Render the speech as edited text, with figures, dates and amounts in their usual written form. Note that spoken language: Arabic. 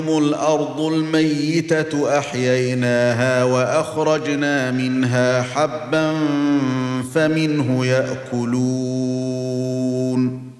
الأرض الميتة أحييناها وأخرجنا منها حبا فمنه يأكلون